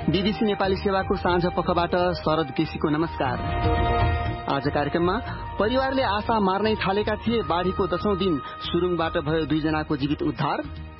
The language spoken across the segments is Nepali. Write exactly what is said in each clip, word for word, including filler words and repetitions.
बीबीसी नेपाली सेवाको साँझ पखबाट शरद केसीको नमस्कार। आज कार्यक्रममा परिवारले आशा मार्नै थालेका थिए, बाढीको दशौं दिन सुरुङबाट भयो दुईजनाको जीवित उद्धार।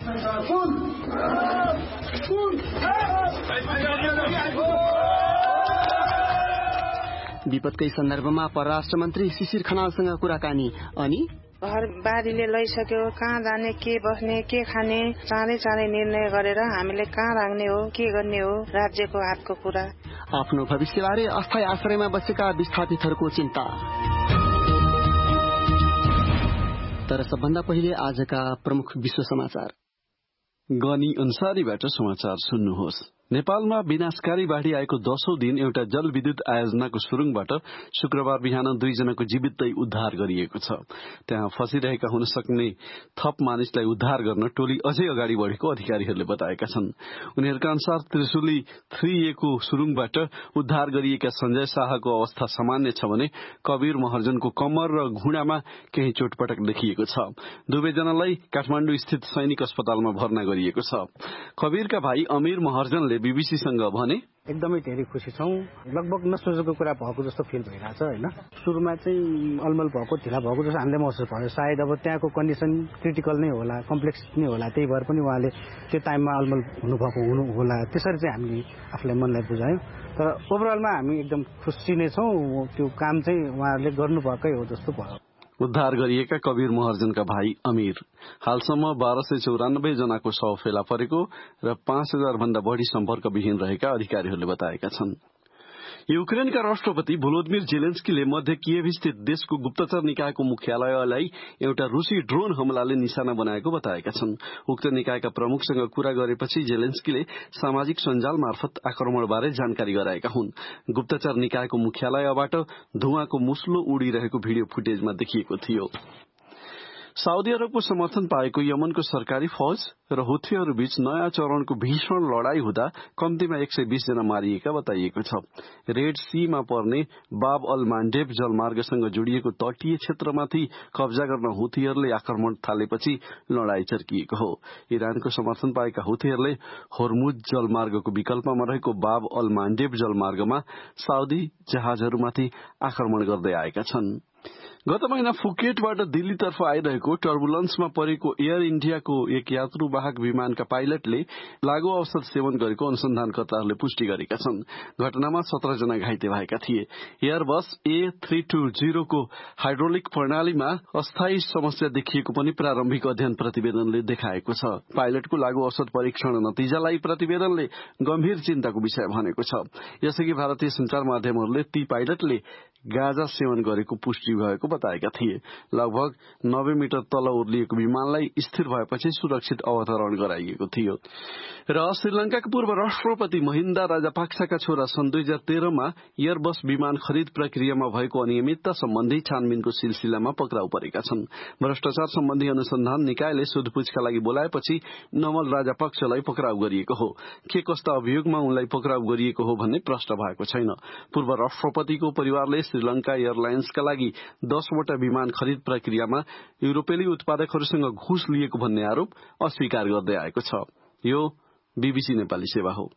विपदकै सन्दर्भमा परराष्ट्र मन्त्री शिशिर खनालसँग कुराकानी। अनि घर बारीले लैसक्यो, कहाँ जाने, के बस्ने, के खाने, चाँडै चाँडै निर्णय गरेर हामीले कहाँ राख्ने हो, के गर्ने हो, राज्यको हातको कुरा। आफ्नो भविष्यबारे अस्थायी आश्रयमा बसेका विस्थापितहरूको चिन्ता। तर सबभन्दा पहिले आजका प्रमुख विश्व समाचार। गनी अन्सारीबाट समाचार सुन्नुहोस्। नेपालमा विनाशकारी बाढ़ी आएको दशौं दिन एउटा जलविद्युत आयोजनाको सुरुङबाट शुक्रबार बिहान दुईजनाको जीवितै उद्धार गरिएको छ। त्यहाँ फसिरहेका हुन सक्ने थप मानिसलाई उद्धार गर्न टोली अझै अगाडि बढेको अधिकारीहरूले बताएका छन्। उनीहरूका अनुसार त्रिशुली थ्री ए को सुरुङबाट उद्धार गरिएका संजय शाहको अवस्था सामान्य छ भने कबीर महर्जनको कम्मर र घुँडामा केही चोटपटक देखिएको छ। दुवैजनालाई काठमाडौँ स्थित सैनिक अस्पतालमा भर्ना गरिएको छ। कबीरका भाइ अमीर महर्जनले बीबीसीसँग भने, एकदमै धेरै खुसी छौं। लगभग नसोचेको कुरा भएको जस्तो फिल भइरहेछ हैन। सुरुमा चाहिँ अलमल भएको, ढिला भएको जस्तो हामीले महसुस भयो। सायद अब त्यहाँको कन्डिसन क्रिटिकल नै होला, कम्प्लेक्स नै होला, त्यही भएर पनि उहाँले त्यो टाइममा अलमल हुनुभएको हुनु होला, त्यसरी चाहिँ हामीले आफूलाई मनलाई बुझायौं। तर ओभरअलमा हामी एकदम खुसी नै छौं। त्यो काम चाहिँ उहाँहरूले गर्नुभएकै हो जस्तो भयो। उद्धार गरिएका कबीर महर्जनका भाइ अमीर, हालसम्म बाह्र सय चौरानब्बे जनाको शव फेला परेको र पाँच हजार भन्दा बढ़ी सम्पर्कविहीन रहेका अधिकारीहरूले बताएका छन्। युक्रेनका राष्ट्रपति भोलोदिमिर जेलेन्स्कीले मध्य कियेभ स्थित देशको गुप्तचर निकायको मुख्यालयलाई एउटा रूसी ड्रोन हमलाले निशाना बनाएको बताएका छन्। उक्त निकायका प्रमुखसँग कुरा गरेपछि जेलेन्स्कीले सामाजिक सञ्जाल मार्फत आक्रमणबारे जानकारी गराएका हुन्। गुप्तचर निकायको मुख्यालयबाट धुवाँको मुस्लो उडिरहेको भिडियो फुटेजमा देखिएको थियो। साउदी अरबको समर्थन पाएको यमनको सरकारी फौज र हुथीहरू बीच नयाँ चरणको भीषण लड़ाई हुँदा कम्तीमा एक सय बीस जना मारिएका बताइएको छ। रेड सीमा पर्ने बाब अल मान्डेब जलमार्गसँग जोडिएको तटीय क्षेत्रमाथि कब्जा गर्न हुथीहरूले आक्रमण थालेपछि लड़ाई चर्किएको हो। इरानको समर्थन पाएका हुथीहरूले होर्मुज जलमार्गको विकल्पमा रहेको बाब अल मान्डेब जलमार्गमा साउदी जहाजहरूमाथि आक्रमण गर्दै आएका छन्। गत महिना फुकेटबाट दिल्लीतर्फ आइरहेको टर्बुलेन्समा परेको एयर इण्डियाको एक यात्रुवाहक विमानका पाइलटले लागू औषध सेवन गरेको अनुसन्धानकर्ताहरूले पुष्टि गरेका छन्। घटनामा सत्र जना घाइते भएका थिए। एयरबस ए थ्री टू जीरो को हाइड्रोलिक प्रणालीमा अस्थायी समस्या देखिएको पनि प्रारम्भिक अध्ययन प्रतिवेदनले देखाएको छ। पाइलटको लागू औषध परीक्षण नतिजालाई प्रतिवेदनले गम्भीर चिन्ताको विषय भनेको छ। यसअघि भारतीय संचार माध्यमहरूले ती पाइलटले गाँजा सेवन गरेको पुष्टि भएको बताएका थिए। लगभग नब्बे मिटर तल ओर्लिएको विमानलाई स्थिर भएपछि सुरक्षित अवतरण गराइएको थियो। र श्रीलंकाका पूर्व राष्ट्रपति महिन्दा राजापाक्साका छोरा सन् दुई हजार तेह्रमा एयरबस विमान खरिद प्रक्रियामा भएको अनियमितता सम्बन्धी छानबिनको सिलसिलामा पक्राउ परेका छन्। भ्रष्टाचार सम्बन्धी अनुसन्धान निकायले सोधपुछका लागि बोलाएपछि नवल राजापक्षलाई पक्राउ गरिएको हो। के कस्ता अभियोगमा उनलाई पक्राउ गरिएको हो भन्ने प्रश्न भएको छैन। पूर्व राष्ट्रपतिको परिवारले श्रीलंका एयरलाइन्सका लागि दसवटा विमान खरिद प्रक्रियामा युरोपेली उत्पादकहरूसँग घुस लिएको भन्ने आरोप अस्वीकार गर्दै आएको छ। यो बीबीसी नेपाली सेवा हो।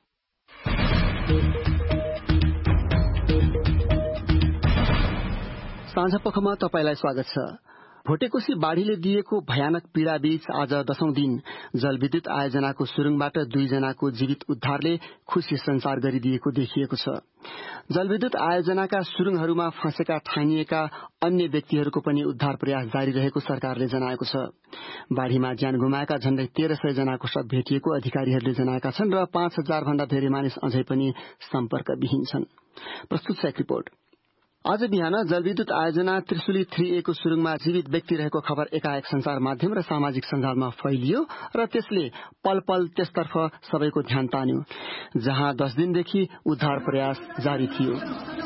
साँझ पखमा तपाईलाई स्वागत छ। भोटेकोशी बाढ़ीले दिएको भयानक पीड़ाबीच आज दशौं दिन जलविद्युत आयोजनाको सुरुङबाट दुईजनाको जीवित उद्धारले खुशी संचार गरिदिएको देखिएको छ। जलविद्युत आयोजनाका सुरुङहरूमा फँसेका ठानिएका अन्य व्यक्तिहरूको पनि उद्धार प्रयास जारी रहेको सरकारले जनाएको छ। बाढ़ीमा ज्यान गुमाएका झण्डै तेह्र सय जनाको शव भेटिएको अधिकारीहरूले जनाएका छन् र पाँच हजार भन्दा धेरै मानिस अझै पनि सम्पर्कविहीन छन्। प्रस्तुत छ एक रिपोर्ट। आज बिहान जलविद्युत आयोजना त्रिशुली थ्री ए को सुरुङमा जीवित व्यक्ति रहेको खबर एकाएक संचार माध्यम र सामाजिक सञ्जालमा फैलियो र त्यसले पल पल त्यसतर्फ सबैको ध्यान तान्यो, जहाँ दस दिनदेखि उद्धार प्रयास जारी थियो।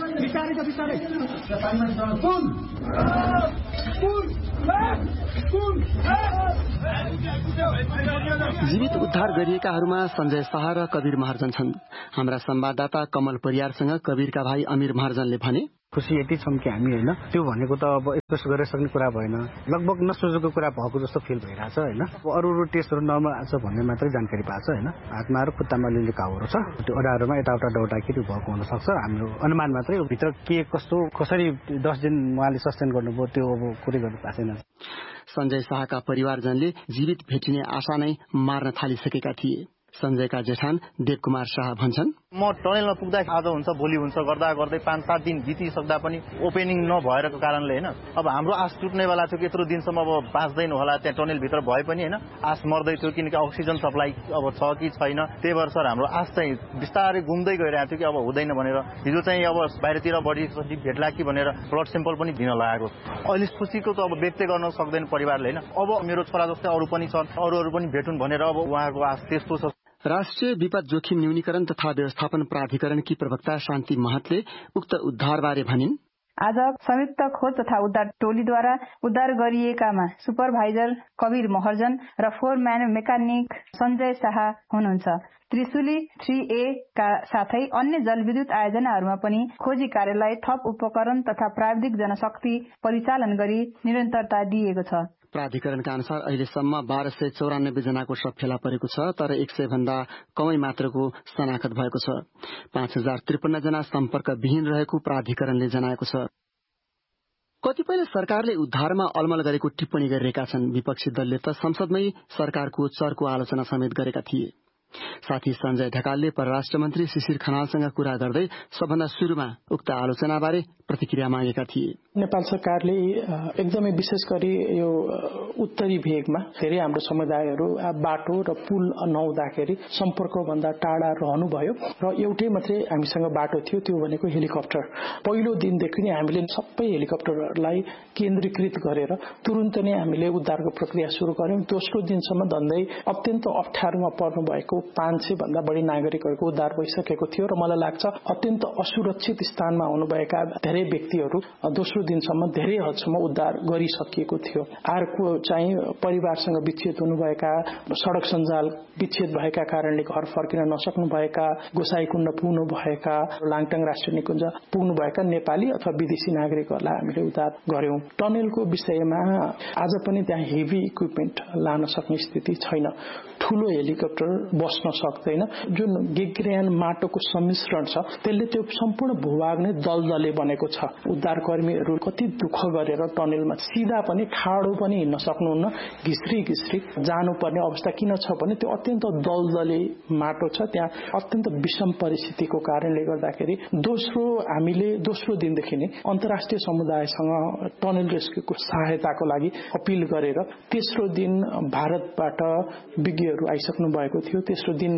जीवित उद्धार गरिएकाहरूमा संजय शाह र कबीर महर्जन छन्। हाम्रा संवाददाता कमल परियारसँग कबीरका भाइ अमीर महर्जनले भने, खुसी यति छौँ कि हामी होइन त्यो भनेको त अब एक्सप्रेस गरेर सक्ने कुरा भएन। लगभग नसोचेको कुरा भएको जस्तो फिल भइरहेछ होइन। अरू अरू टेस्टहरू नर्मल आएको छ भन्ने मात्रै जानकारी पाएको छ होइन। हातमा र खुट्टामा अलिअलि घाउहरू छ, त्यो अडाहरूमा यताउता दौड्दाखेरि भएको हुनसक्छ। हाम्रो अनुमान मात्रै भित्र के कस्तो कसरी दस दिन उहाँले सस्टेन गर्नुभयो त्यो अब कुरै गर्नु भएको छैन। सञ्जय शाहका परिवारजनले जीवित भेटिने आशा नै मार्न थालिसकेका थिए। सञ्जयका जेठान देवकुमार शाह भन्छन्, म टनेलमा पुग्दा आज हुन्छ भोलि हुन्छ गर्दा गर्दै पाँच सात दिन बितिसक्दा पनि ओपेनिङ नभएको कारणले होइन अब हाम्रो आश टुट्नेवाला थियो कि यत्रो दिनसम्म अब बाँच्दैन होला त्यहाँ टनेलभित्र भए पनि होइन आश मर्दै थियो किनकि अक्सिजन सप्लाई अब छ कि छैन। त्यही भएर सर हाम्रो आश चाहिँ बिस्तारै गुम्दै गइरहेको थियो कि अब हुँदैन भनेर हिजो चाहिँ अब बाहिरतिर बडी भेट्ला कि भनेर ब्लड सेम्पल पनि दिन लगाएको। अहिले खुसीको त अब व्यक्त गर्न सक्दैन परिवारले होइन। अब मेरो छोरा जस्तै अरू पनि छन्, अरू अरू पनि भेटुन् भनेर अब उहाँको आश त्यस्तो छ। राष्ट्रिय विपद जोखिम न्यूनीकरण तथा व्यवस्थापन प्राधिकरणकी प्रवक्ता शान्ति महतले उक्त उद्धारबारे भनिन्, आज संयुक्त खोज तथा उद्धार टोलीद्वारा उद्धार गरिएकामा सुपरभाइजर कवीर महर्जन र फोरम्यान मेकानिक सञ्जय शाह हुनुहुन्छ। त्रिशुली थ्री ए का साथै अन्य जलविद्युत आयोजनाहरूमा पनि खोजी कार्यलाई थप उपकरण तथा प्राविधिक जनशक्ति परिचालन गरी निरन्तरता दिएको छ। प्राधिकरणका अनुसार अहिलेसम्म बाह्र सय चौरानब्बे जनाको शव फेला परेको छ, तर एक सय भन्दा कमै मात्रको शनाखत भएको छ। पाँच हजार त्रिपन्न जना सम्पर्क विहीन रहेको प्राधिकरणले जनाएको छ। कतिपय सरकारले उद्धारमा अलमल गरेको टिप्पणी गरिरहेका छन्। विपक्षी दलले त संसदमै सरकारको चर्को आलोचना समेत गरेका थिए। साथी सञ्जय ढकालले परराष्ट्र मन्त्री शिशिर खनालसँग कुरा गर्दै सबभन्दा सुरुमा उक्त आलोचनाबारे प्रतिक्रिया मागेका थिए। नेपाल सरकारले एकदमै विशेष गरी यो उत्तरी भेगमा धेरै हाम्रो समुदायहरू बाटो र पुल नहुँदाखेरि सम्पर्कभन्दा टाढा रहनुभयो र एउटै मात्रै हामीसँग बाटो थियो, त्यो भनेको हेलिकप्टर। पहिलो दिनदेखि नै हामीले सबै हेलिकप्टरहरूलाई केन्द्रीकृत गरेर तुरुन्त नै हामीले उद्धारको प्रक्रिया सुरु गर्यौं। दोस्रो दिनसम्म धन्दै अत्यन्त अप्ठ्यारोमा पर्नु भएको पाँच सय भन्दा बढी नागरिकहरूको उद्धार भइसकेको थियो र मलाई लाग्छ अत्यन्त असुरक्षित स्थानमा हुनुभएका धेरै व्यक्तिहरू दोस्रो दिनसम्म धेरै हदसम्म उद्धार गरिसकिएको थियो। अर्को चाहिँ परिवारसँग विच्छेद हुनुभएका, सड़क सञ्जाल विच्छेद भएका कारणले घर फर्किन नसक्नुभएका, गोसाईकुण्ड पुग्नु भएका, लाङटाङ राष्ट्रिय निकुञ्ज पुग्नु भएका नेपाली अथवा विदेशी नागरिकहरूलाई हामीले उद्धार गर्यौं। टनेलको विषयमा आज पनि त्यहाँ हेभी इक्विपमेन्ट लान सक्ने स्थिति छैन। ठूलो हेलिकप्टर बस्न सक्दैन। जुन गेग्रेन माटोको सम्मिश्रण छ त्यसले त्यो सम्पूर्ण भूभाग नै दलदले बनेको छ। उद्धार कर्मीहरू कति दुःख गरेर टनेलमा सिधा पनि ठाडो पनि हिँड्न सक्नुहुन्न, घिस्री घिस्री जानुपर्ने अवस्था किन छ भने त्यो अत्यन्त दलदले माटो छ। त्यहाँ अत्यन्त विषम परिस्थितिको कारणले गर्दाखेरि दोस्रो हामीले दोस्रो दिनदेखि नै अन्तर्राष्ट्रिय समुदायसँग टनेल रेस्क्युको सहायताको लागि अपिल गरेर तेस्रो दिन भारतबाट विज्ञहरू आइसक्नु भएको थियो। तेस्रो दिन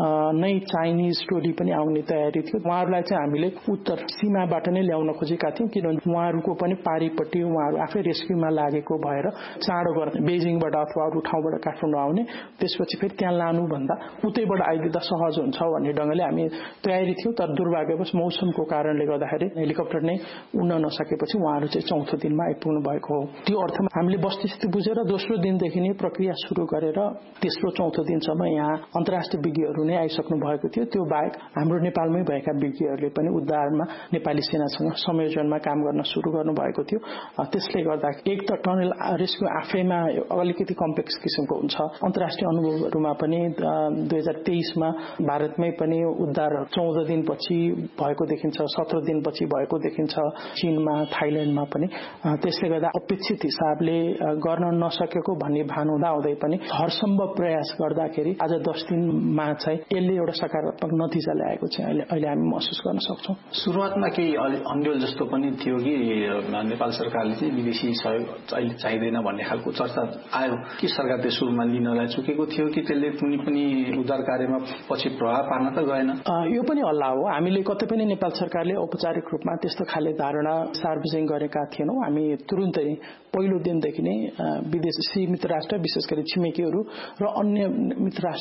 नै चाइनिज टोली पनि आउने तयारी थियो। उहाँहरूलाई चाहिँ हामीले उत्तर सीमाबाट नै ल्याउन खोजेका थियौं किनभने उहाँहरूको पनि पारिपट्टि उहाँहरू आफै रेस्क्युमा लागेको भएर चाँडो गर्ने बेजिङबाट अथवा अरू ठाउँबाट काठमाडौँ आउने, त्यसपछि फेरि त्यहाँ लानु भन्दा उतैबाट आइदिँदा सहज हुन्छ भन्ने ढंगले हामी तयारी थियौं। तर दुर्भाग्यवश मौसमको कारणले गर्दाखेरि हेलिकप्टर नै उड्न नसकेपछि उहाँहरू चाहिँ चौथो दिनमा आइपुग्नु भएको हो। त्यो अर्थमा हामीले वस्तुस्थिति बुझेर दोस्रो दिनदेखि नै प्रक्रिया सुरु गरेर तेस्रो चौथो दिनसम्म यहाँ अन्तर्राष्ट्रिय विज्ञहरू नै आइसक्नु भएको थियो। त्यो बाहेक हाम्रो नेपालमै भएका विज्ञहरूले पनि उद्धारमा नेपाली सेनासँग संयोजनमा काम गर्न सुरु गर्नु भएको थियो। त्यसले गर्दा एक त टनल रेस्क्यु आफैमा अलिकति कम्प्लेक्स किसिमको हुन्छ। अन्तर्राष्ट्रिय अनुभवहरूमा पनि दुई हजार तेइसमा भारतमै पनि उद्धार चौध दिनपछि भएको देखिन्छ, सत्र दिनपछि भएको देखिन्छ, चीनमा थाइल्याण्डमा पनि। त्यसले गर्दा अपेक्षित हिसाबले गर्न नसकेको भन्ने भान हुँदा हुँदै पनि हरसम्भव प्रयास गर्दाखेरि आज दस दिनमा चाहिँ यसले एउटा सकारात्मक नतिजा ल्याएको चाहिँ अहिले अहिले हामी महसुस गर्न सक्छौं। सुरुवातमा केही अन्यल जस्तो पनि थियो कि नेपाल सरकारले चाहिँ विदेशी सहयोग अहिले चाहिँदैन भन्ने खालको चर्चा आयो कि सरकारले सुरुमा लिनलाई चुकेको थियो कि त्यसले कुनै पनि उद्धार कार्यमा पछि प्रभाव पार्न त गएन। यो पनि हल्ला हो। हामीले कतै पनि नेपाल सरकारले औपचारिक रूपमा त्यस्तो खाले धारणा सार्वजनिक गरेका थिएनौं। हामी तुरुन्तै पहिलो दिनदेखि नै विदेशी मित्र राष्ट्र विशेष गरी छिमेकीहरू र अन्य मित्र राष्ट्रहरूसँग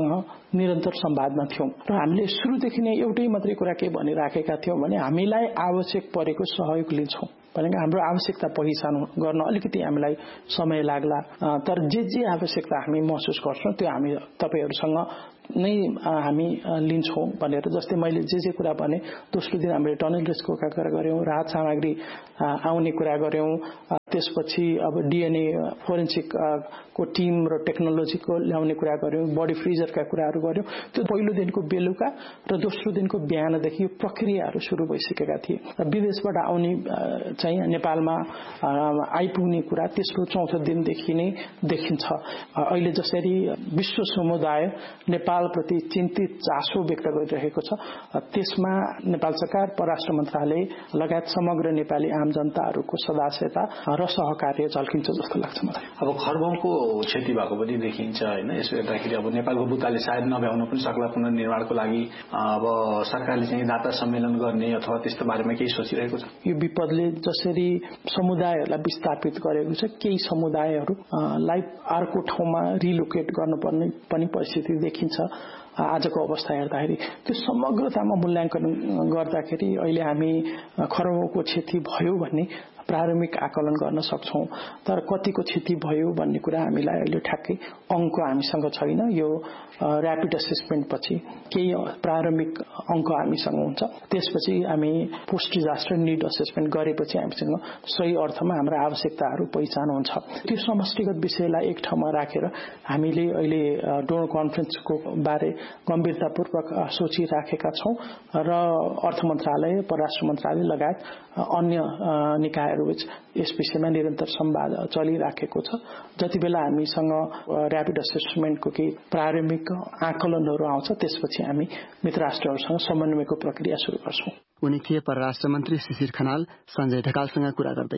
सँग निरन्तर संवादमा थियौं र हामीले सुरुदेखि नै एउटै मात्रै कुरा के भनिराखेका थियौं भने हामीलाई आवश्यक परेको सहयोग लिन्छौं भनेको हाम्रो आवश्यकता पहिचान गर्न अलिकति हामीलाई समय लाग्ला तर जे जे आवश्यकता हामी महसुस गर्छौं त्यो हामी तपाईहरुसँग नै हामी लिन्छौं भनेर जस्तै मैले जे जे कुरा भने दोस्रो दिन हामीले टनल रेस्को कुरा गर्यौं राहत सामग्री आउने कुरा गर्यौं त्यसपछि अब डीएनए फोरेन्सिक को टिम र टेक्नोलोजीको ल्याउने कुरा गर्यौं बडी फ्रिजरका कुराहरू गर्यौं त्यो पहिलो दिनको बेलुका र दोस्रो दिनको बिहानदेखि यो प्रक्रियाहरू सुरु भइसकेका थिए र विदेशबाट आउने चाहिँ नेपालमा आइपुग्ने कुरा तेस्रो चौथो दिनदेखि नै देखिन्छ अहिले जसरी विश्व समुदाय नेपाल प्रति चिन्तित चासो व्यक्त गरिरहेको छ त्यसमा नेपाल सरकार परराष्ट्र मन्त्रालय लगायत समग्र नेपाली आम जनताहरूको सदास्यता र सहकार्य झल्किन्छ जस्तो लाग्छ मलाई। अब खरबौंको क्षति भएको पनि देखिन्छ हैन यसो हेर्दाखेरि अब नेपालको बुताले सायद नभ्याउन पनि सक्ला पुनर्निर्माणको लागि अब सरकारले चाहिँ दाता सम्मेलन गर्ने अथवा त्यस्तो बारेमा केही सोचिरहेको छ। यो विपदले जसरी समुदायहरूलाई विस्थापित गरेको छ केही समुदायहरूलाई अर्को ठाउँमा रिलोकेट गर्नुपर्ने पनि परिस्थिति देखिन्छ आजको अवस्था हेर्दाखेरि त्यो समग्रतामा मूल्याङ्कन गर्दाखेरि अहिले हामी खरबौंको क्षति भयो भन्ने प्रारम्भिक आकलन गर्न सक्छौं तर कतिको क्षति भयो भन्ने कुरा हामीलाई अहिले ठ्याक्कै अंक हामीसँग छैन यो र्यापिड असेसमेन्ट पछि केही प्रारम्भिक अंक हामीसँग हुन्छ त्यसपछि हामी पोस्ट डिजास्टर नीड असेसमेन्ट गरेपछि हामीसँग सही अर्थमा हाम्रो आवश्यकताहरू पहिचान हुन्छ त्यो समष्टिगत विषयलाई एक ठाउँमा राखेर हामीले अहिले डोनर कन्फरेन्सको बारे गम्भीरतापूर्वक सोचिराखेका छौं र अर्थ मन्त्रालय परराष्ट्र मन्त्रालय लगायत अन्य निकायहरूबीच यस विषयमा निरन्तर संवाद चलिराखेको छ जति बेला हामीसँग र्यापिड असेसमेन्टको केही प्रारम्भिक आकलनहरू आउँछ त्यसपछि हामी मित्र राष्ट्रहरूसँग समन्वयको प्रक्रिया सुरु गर्छौं। उनी थिए परराष्ट्र मन्त्री शिशिर खनाल सञ्जय ढकालसँग कुरा गर्दै।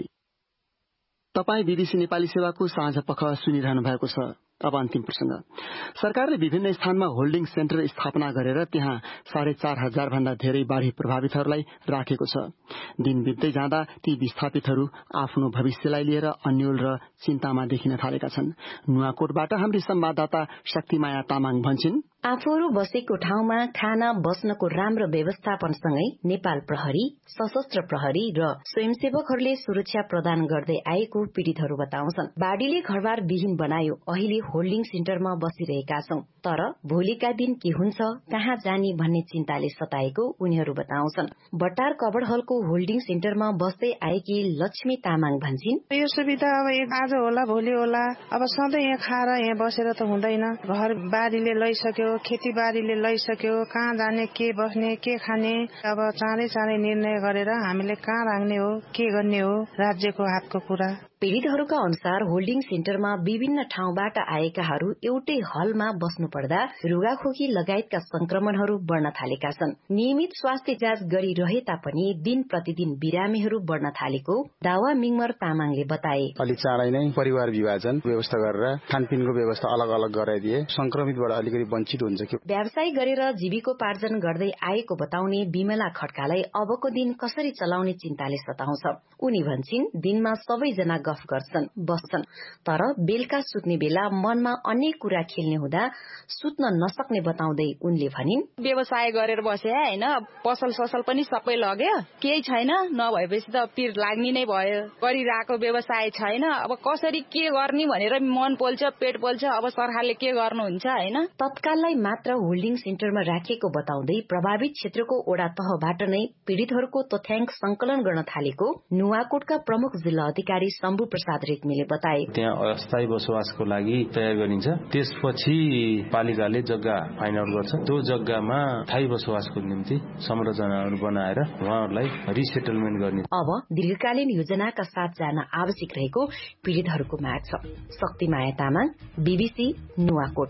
तपाई बीबीसी नेपाली सेवाको साँझ पख सुनिरहनु भएको छ। अब अन्तिम प्रसंग सरकारले विभिन्न स्थानमा होल्डिङ सेन्टर स्थापना गरेर त्यहाँ साढे चार हजार भन्दा धेरै बाढ़ी प्रभावितहरूलाई राखेको छ। दिन बित्दै जाँदा ती विस्थापितहरू आफ्नो भविष्यलाई लिएर अन्यल र चिन्तामा देखिन थालेका छन्। नुवाकोटबाट हाम्री संवाददाता शक्तिमाया तामाङ भन्छन् आफूहरू बसेको ठाउँमा खाना बस्नको राम्रो व्यवस्थापनसँगै नेपाल प्रहरी सशस्त्र प्रहरी र स्वयंसेवकहरूले सुरक्षा प्रदान गर्दै आएको पीड़ितहरू बताउँछन्। बाढ़ीले घरबार विहीन बनायो, अहिले होल्डिङ सेन्टरमा बसिरहेका छौं, तर भोलिका दिन के हुन्छ कहाँ जाने भन्ने चिन्ताले सताएको उनीहरू बताउँछन्। बटार कबड हलको होल्डिङ सेन्टरमा बस्दै आएकी लक्ष्मी तामाङ भन्छिन् यो सुविधा अब आज होला भोलि होला, अब सधैँ यहाँ खाएर यहाँ बसेर त हुँदैन। घर बारीले लैसक्यो, खेतीबारीले लैसक्यो, कहाँ जाने के बस्ने के खाने अब चाँडै चाँडै निर्णय गरेर हामीले कहाँ राख्ने हो के गर्ने हो राज्यको हातको कुरा। पीड़ितहरूका अनुसार होल्डिङ सेन्टरमा विभिन्न ठाउँबाट आएकाहरू एउटै हलमा बस्नु पर्दा रुगाखोकी लगायतका संक्रमणहरू बढ़न थालेका छन्। नियमित स्वास्थ्य जाँच गरिरहे तापनि दिन प्रतिदिन बिरामीहरू बढ़न थालेको दावा मिङमर तामाङले बताए। अलि चाँडै नै परिवार विभाजन व्यवस्था गरेर खानपिनको व्यवस्था अलग अलग गराइदिए संक्रमितबाट अलिकति वञ्चित हुन्छ कि। व्यवसाय गरेर जीविकोपार्जन गर्दै आएको बताउने बिमला खड्कालाई अबको दिन कसरी चलाउने चिन्ताले सताउँछ। उनी भन्छिन् दिनमा सबैजना गफ गर्छन् बस्छन्, तर बेलुका सुत्ने बेला मनमा अनेक कुरा खेल्ने हुँदा सुत्न नसक्ने बताउँदै उनले भनिन् व्यवसाय गरेर बसे हैन, पसल ससल पनि सबै लग्यो, केही छैन, नभएपछि त पिर लाग्ने नै भयो। गरिरहेको व्यवसाय छैन, अब कसरी के गर्ने भनेर मन पोल्छ पेट पोल्छ, अब सरकारले के गर्नुहुन्छ हैन। तत्काललाई मात्र होल्डिङ सेन्टरमा राखिएको बताउँदै प्रभावित क्षेत्रको ओडा तहबाट नै पीड़ितहरूको तथ्याङ्क संकलन गर्न थालेको नुवाकोटका प्रमुख जिल्ला अधिकारी शम्भु प्रसाद रेग्मीले बताए। त्यहाँ अस्थायी बसोबासको लागि तयार गरिन्छ, त्यसपछि पालिकाले जग्गा फाइन्ड आउट गर्छ, त्यो जग्गामा स्थायी बसोबासको निम्ति संरचनाहरू बनाएर उहाँहरूलाई रिसेटलमेन्ट गर्ने। अब दीर्घकालीन योजनाका साथ जान आवश्यक रहेको पीड़ितहरूको माग छ। शक्तिमाया तामाङ, बीबीसी नुवाकोट।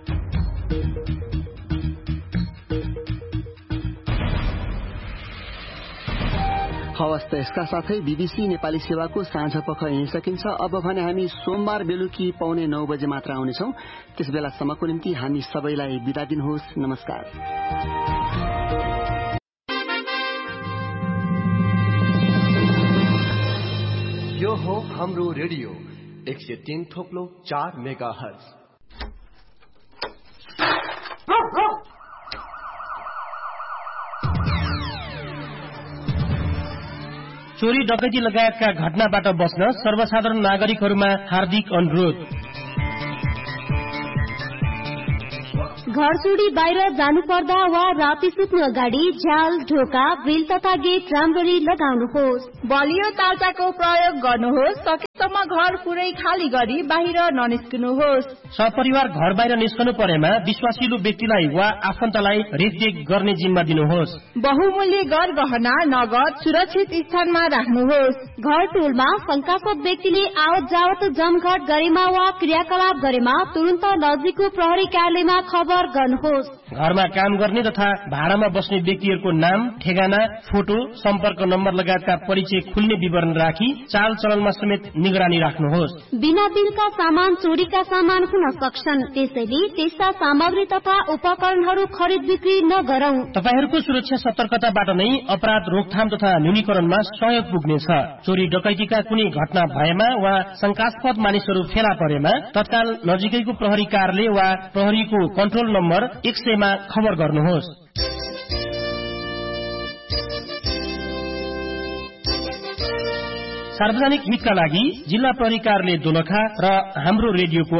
हवस् त यसका साथै बीबीसी नेपाली सेवाको साँझ पख यहीँ सकिन्छ। अब भने हामी सोमबार बेलुकी पौने नौ बजे मात्र आउनेछौं। त्यस बेलासम्मको निम्ति हामी सबैलाई बिदा दिनुहोस्। नमस्कार। यो हो हाम्रो रेडियो एक सय तीन थोप्लो चार मेगा हर्ज। चोरी डकैती लगायतका घटनाबाट बच्न सर्वसाधारण नागरिकहरूमा हार्दिक अनुरोध। घर छोडी बाहिर जानु पर्दा वा राति सुत्नु अगाडि झ्याल, ढोका, ग्रिल तथा गेट राम्ररी लगाउनुहोस्। बलियो तारचाको प्रयोग गर्नुहोस्। सकेसम्म घर पुरै खाली गरी बाहिर ननिस्कनुहोस्। सपरिवार घर बाहिर निस्कनु परेमा विश्वासिलो व्यक्तिलाई वा आफन्तलाई रेखदेख गर्ने जिम्मा दिनुहोस्। बहुमूल्य गर गहना, नगद सुरक्षित स्थानमा राख्नुहोस्। घर टोलमा शंकास्पद व्यक्तिले आवत जावत जमघट गरेमा वा क्रियाकलाप गरेमा तुरन्त नजिकको प्रहरी कार्यालयमा खबर गर्नुहोस्। घरमा काम गर्ने तथा भाडामा बस्ने व्यक्तिहरूको नाम, ठेगाना, फोटो, सम्पर्क नम्बर लगायतका परिचय खुल्ने विवरण राखी चाल चलनमा समेत निगरानी राख्नुहोस्। बिना बिलका सामान चोरीका सामान हुन सक्छन्, त्यसैले त्यस्ता सामग्री तथा उपकरणहरू खरिद बिक्री नगरौं। तपाईहरूको सुरक्षा सतर्कताबाट नै अपराध रोकथाम तथा न्यूनीकरणमा सहयोग पुग्नेछ। चोरी डकैतीका कुनै घटना भएमा वा शंकास्पद मानिसहरू फेला परेमा तत्काल नजिकैको प्रहरी कार्यालय वा प्रहरीको कन्ट्रोल नम्बर एक सयमा खबर गर्नुहोस्। सार्वजनिक हितका लागि जिल्ला प्रहरी कार्यालय दोलखा र हाम्रो रेडियोको